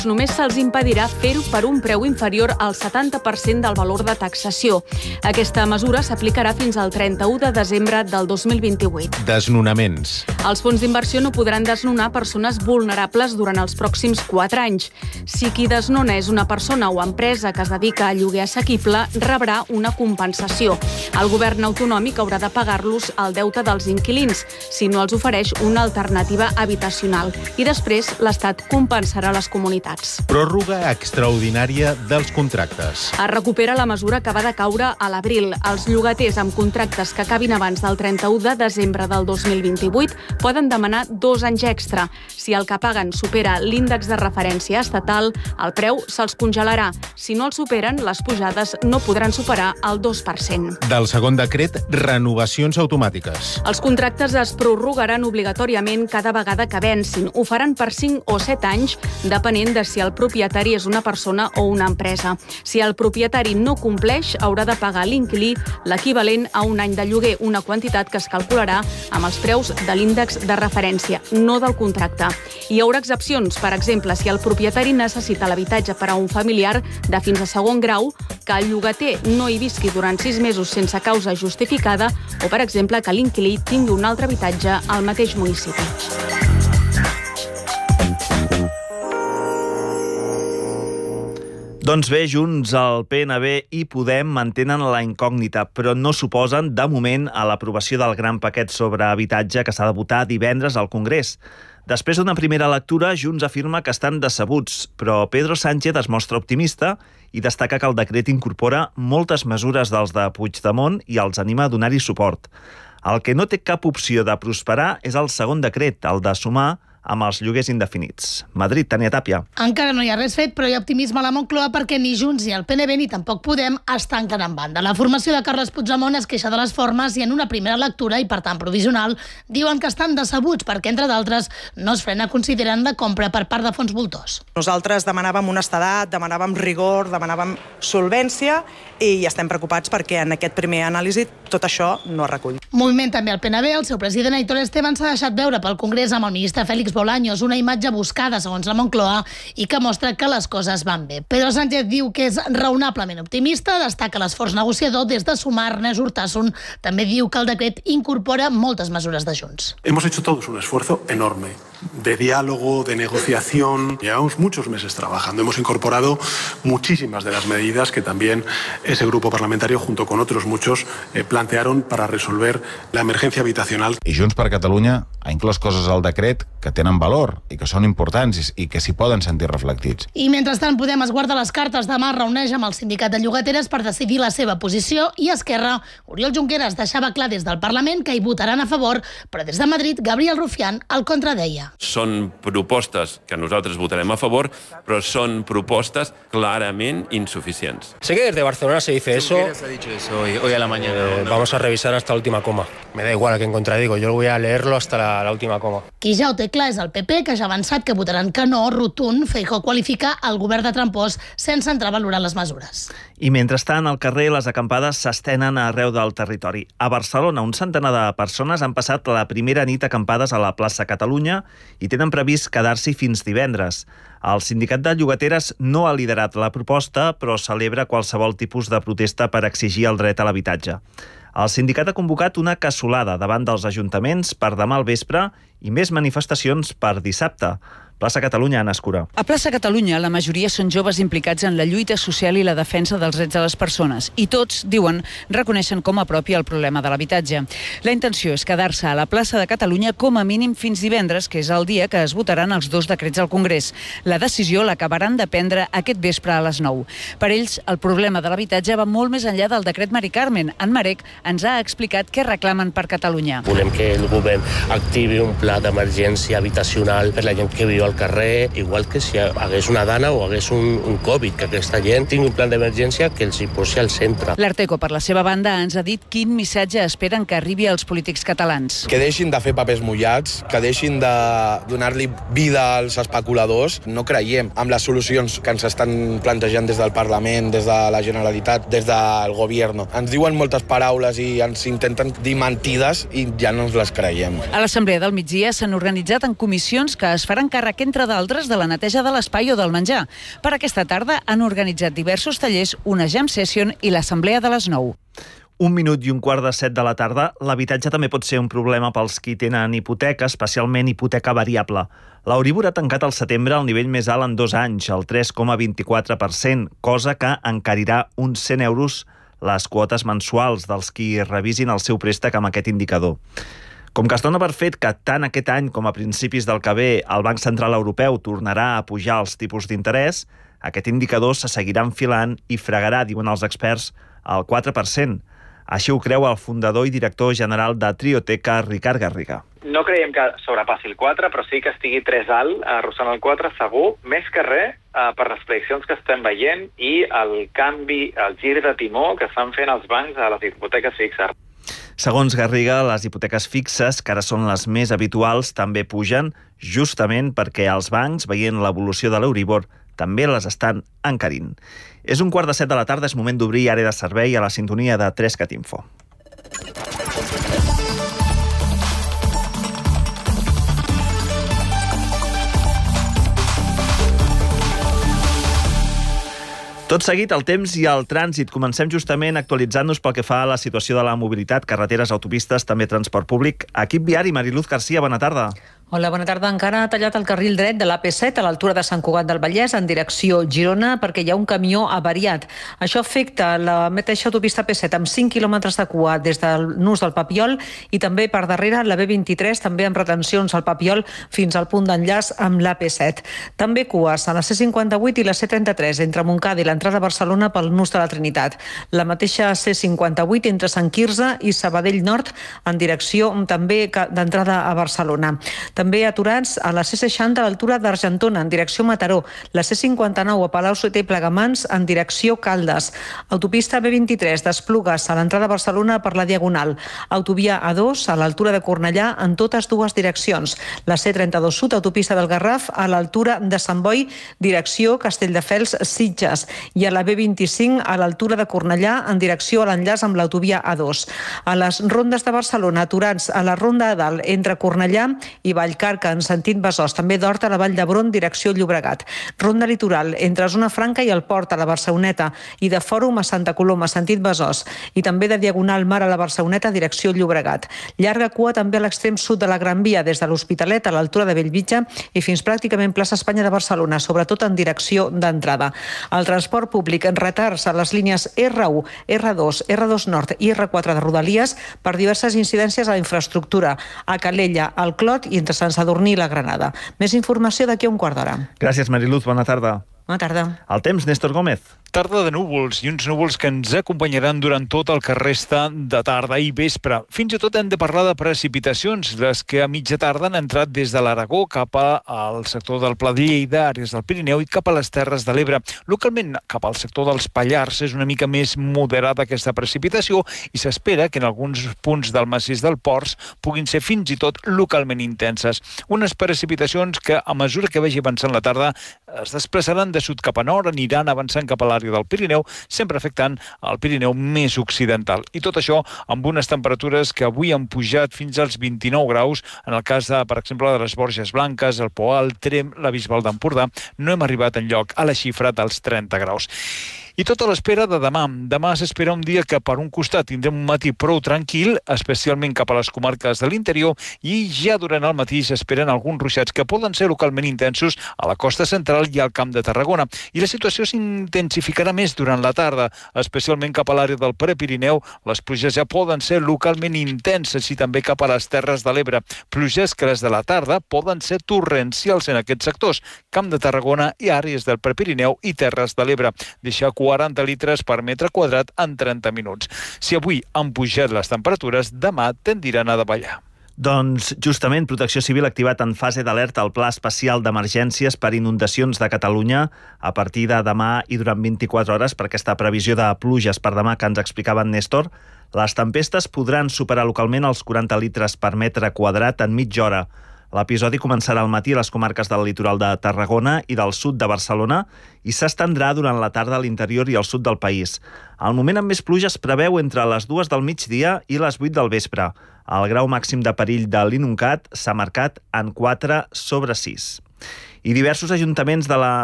Només se'ls impedirà fer-ho per un preu inferior al 70% del valor de taxació. Aquesta mesura s'aplicarà fins al 31 de desembre del 2028. Desnonaments. Els fons d'inversió no podran desnonar persones vulnerables durant els pròxims 4 anys. Si qui desnona és una persona o empresa que es dedica a lloguer assequible, rebrà una compensació. El govern autonòmic haurà de pagar-los el deute dels inquilins, si no els ofereix una alternativa habitacional. I després l'Estat compensarà les comunitats. Pròrroga extraordinària dels contractes. Es recupera la mesura que va decaure a l'abril. Els llogaters amb contractes que acabin abans del 31 de desembre del 2028 poden demanar 2 anys extra. Si el que paguen supera l'índex de referència estatal, el preu se'ls congelarà. Si no el superen, les pujades no podran superar el 2%. Del segon decret, renovacions automàtiques. Els contractes es prorrogaran obligatòriament cada vegada que vencin. Ho faran per 5 o 7 anys, depenent de si el propietari és una persona o una empresa. Si el propietari no compleix, haurà de pagar a l'inquilí l'equivalent a un any de lloguer, una quantitat que es calcularà amb els preus de l'índex de referència, no del contracte. Hi haurà excepcions, per exemple, si el propietari necessita l'habitatge per a un familiar de fins a segon grau, que el llogater no hi visqui durant 6 mesos sense causa justificada o, per exemple, que l'inquilí tingui un altre habitatge al mateix municipi. Doncs bé, Junts, el PNB i Podem mantenen la incògnita, però no s'oposen, de moment, a l'aprovació del gran paquet sobre habitatge que s'ha de votar divendres al Congrés. Després d'una primera lectura, Junts afirma que estan decebuts, però Pedro Sánchez es mostra optimista i destaca que el decret incorpora moltes mesures dels de Puigdemont i els anima a donar-hi suport. El que no té cap opció de prosperar és el segon decret, el de sumar amb els lloguers indefinits. Madrid, Tania Tàpia. Encara no hi ha res fet, però hi ha optimisme a la Moncloa perquè ni Junts ni el PNB ni tampoc Podem es tanquen en banda. La formació de Carles Puigdemont es queixa de les formes i en una primera lectura, i per tant provisional, diuen que estan decebuts perquè, entre d'altres, no es frena considerant la compra per part de fons voltors. Nosaltres demanàvem honestedat, demanàvem rigor, demanàvem solvència i estem preocupats perquè en aquest primer anàlisi tot això no es recull. Moviment també al PNB. El seu president Aitor Esteban s'ha deixat veure pel Congrés amb el ministre Félix Bolaños, una imatge buscada segons la Moncloa i que mostra que les coses van bé. Pedro Sánchez diu que és raonablement optimista, destaca l'esforç negociador des de Sumar. Ernest Urtasun també diu que el decret incorpora moltes mesures de Junts. Hemos hecho todos un esfuerzo enorme de diálogo, de negociación. Llevamos muchos meses trabajando. Hemos incorporado muchísimas de las medidas que también ese grupo parlamentario, junto con otros muchos, plantearon para resolver la emergencia habitacional. I Junts per Catalunya ha inclòs coses al decret que tenen valor i que són importants i que s'hi poden sentir reflectits. I mentrestant Podem es guarda les cartes. Demà reuneix amb el sindicat de llogateres per decidir la seva posició i Esquerra, Oriol Junqueras, deixava clar des del Parlament que hi votaran a favor, però des de Madrid Gabriel Rufián el contradeia. Són propostes que nosaltres votarem a favor, però són propostes clarament insuficients. Sé que desde Barcelona se dice eso. Junqueras ha dicho eso hoy a la mañana. Vamos a revisar hasta la última coma. Me da igual a quién contradigo, yo voy a leerlo hasta la última coma. Qui ja ho té clar és el PP, que ja ha avançat que votaran que no, rotund. Feijóo qualifica el govern de trampós sense entrar a valorar les mesures. I mentrestant, al carrer, les acampades s'estenen arreu del territori. A Barcelona, un centenar de persones han passat la primera nit acampades a la plaça Catalunya i tenen previst quedar-s'hi fins divendres. El sindicat de llogateres no ha liderat la proposta, però celebra qualsevol tipus de protesta per exigir el dret a l'habitatge. El sindicat ha convocat una cassolada davant dels ajuntaments per demà al vespre i més manifestacions per dissabte. Plaça Catalunya, Anna Escura. A Plaça Catalunya, la majoria són joves implicats en la lluita social i la defensa dels drets de les persones. I tots, diuen, reconeixen com a propi el problema de l'habitatge. La intenció és quedar-se a la Plaça de Catalunya com a mínim fins divendres, que és el dia que es votaran els 2 decrets al Congrés. La decisió l'acabaran de prendre aquest vespre a les 9. Per ells, el problema de l'habitatge va molt més enllà del decret Mari Carmen. En Marek ens ha explicat què reclamen per Catalunya. Volem que el govern activi un pla d'emergència habitacional per la gent que viu al carrer, igual que si hagués una dana o hagués un Covid, que aquesta gent tingui un plan d'emergència que els hi posi al centre. L'Arteco, per la seva banda, ens ha dit quin missatge esperen que arribi als polítics catalans. Que deixin de fer papers mullats, que deixin de donar-li vida als especuladors. No creiem en les solucions que ens estan plantejant des del Parlament, des de la Generalitat, des del Govern. Ens diuen moltes paraules i ens intenten dir mentides i ja no ens les creiem. A l'Assemblea del Migdia s'han organitzat en comissions que es faran càrrec càrrec, entre d'altres, de la neteja de l'espai o del menjar. Per aquesta tarda han organitzat diversos tallers, una jam session i l'assemblea de les 9. 1:15 de la tarda, l'habitatge també pot ser un problema pels qui tenen hipoteca, especialment hipoteca variable. L'Euribor ha tancat al setembre al nivell més alt en 2 anys, el 3,24%, cosa que encarirà uns 100 euros les quotes mensuals dels qui revisin el seu préstec amb aquest indicador. Com que es dona per fet que tant aquest any com a principis del que ve el Banc Central Europeu tornarà a pujar els tipus d'interès, aquest indicador se seguirà enfilant i fregarà, diuen els experts, el 4%. Així ho creu el fundador i director general de Trioteca, Ricard Garriga. No creiem que sobrepassi el 4, però sí que estigui 3 alt, arrossant el 4 segur, més que res per les prediccions que estem veient i el canvi, el gir de timó que estan fent els bancs a les hipoteques fixes. Segons Garriga, les hipoteques fixes, que ara són les més habituals, també pugen, justament perquè els bancs, veient l'evolució de l'Euribor, també les estan encarint. És 6:15 de la tarda, és moment d'obrir àrea de servei a la sintonia de 3CAT Info. Tot seguit, el temps i el trànsit. Comencem justament actualitzant-nos pel que fa a la situació de la mobilitat, carreteres, autopistes, també transport públic. Equip viari, Mariluz Garcia, bona tarda. Hola, bona tarda. Encara ha tallat el carril dret de l'AP7 a l'altura de Sant Cugat del Vallès en direcció Girona perquè hi ha un camió avariat. Això afecta la mateixa autopista AP7 amb 5 quilòmetres de cua des del nus del Papiol i també per darrere la B23 també amb retencions al Papiol fins al punt d'enllaç amb l'AP7. També cues a la C58 i la C33 entre Montcada i l'entrada a Barcelona pel nus de la Trinitat. La mateixa C58 entre Sant Quirze i Sabadell Nord en direcció també d'entrada a Barcelona. També aturats a la C60 a l'altura d'Argentona, en direcció Mataró, la C59 a Palau-solità i Plegamans, en direcció Caldes, autopista B23 d'Esplugues a l'entrada a Barcelona per la Diagonal, autovia A2 a l'altura de Cornellà en totes dues direccions, la C32 Sud, autopista del Garraf a l'altura de Sant Boi, direcció Castelldefels, Sitges, i a la B25 a l'altura de Cornellà en direcció a l'enllaç amb l'autovia A2. A les rondes de Barcelona, aturats a la ronda a dalt entre Cornellà i Vallcarca en sentit Besòs, també d'Horta a la Vall d'Hebron, direcció Llobregat. Ronda litoral entre Zona Franca i el Port a la Barceloneta i de Fòrum a Santa Coloma, sentit Besòs, i també de Diagonal Mar a la Barceloneta, direcció Llobregat. Llarga cua també a l'extrem sud de la Gran Via, des de l'Hospitalet a l'altura de Bellvitge i fins pràcticament plaça Espanya de Barcelona, sobretot en direcció d'entrada. El transport públic en retards a les línies R1, R2, R2 Nord i R4 de Rodalies per diverses incidències a la infraestructura, a Calella, al Clot i entre Sant Sadurní i la Granada. Més informació d'aquí a un quart d'hora. Gràcies, Mariluz. Bona tarda. Bona tarda. El temps, Néstor Gómez. Tarda de núvols i uns núvols que ens acompanyaran durant tot el que resta de tarda i vespre. Fins i tot hem de parlar de precipitacions, les que a mitja tarda han entrat des de l'Aragó cap al sector del Pla de Lleida, àrees del Pirineu i cap a les Terres de l'Ebre. Localment, cap al sector dels Pallars és una mica més moderada aquesta precipitació i s'espera que en alguns punts del massís del Ports puguin ser fins i tot localment intenses. Unes precipitacions que, a mesura que vagi avançant la tarda, es desplaçaran de sud cap a nord, aniran avançant cap a l'àrea del Pirineu, sempre afectant el Pirineu més occidental. I tot això amb unes temperatures que avui han pujat fins als 29 graus, en el cas, per exemple, de les Borges Blanques, el Poal, Tremp, la Bisbal d'Empordà, no hem arribat enlloc a la xifra dels 30 graus. I tot a l'espera de demà. Demà s'espera un dia que per un costat tindrem un matí prou tranquil, especialment cap a les comarques de l'interior, i ja durant el matí s'esperen alguns ruixats que poden ser localment intensos a la costa central i al Camp de Tarragona. I la situació s'intensificarà més durant la tarda, especialment cap a l'àrea del Prepirineu. Les pluges ja poden ser localment intenses i també cap a les Terres de l'Ebre. Pluges que les de la tarda poden ser torrencials en aquests sectors, Camp de Tarragona i àrees del Prepirineu i Terres de l'Ebre. Deixa 40 litres per metre quadrat en 30 minuts. Si avui han pujat les temperatures, demà tendiran a davallar. Doncs, justament, Protecció Civil ha activat en fase d'alerta el Pla Especial d'Emergències per Inundacions de Catalunya a partir de demà i durant 24 hores per aquesta previsió de pluges per demà que ens explicava en Néstor. Les tempestes podran superar localment els 40 litres per metre quadrat en mitja hora. L'episodi començarà al matí a les comarques del litoral de Tarragona i del sud de Barcelona i s'estendrà durant la tarda a l'interior i al sud del país. El moment amb més pluja es preveu entre les 2 del migdia i les 8 del vespre. El grau màxim de perill de l'Inuncat s'ha marcat en 4/6. I diversos ajuntaments de la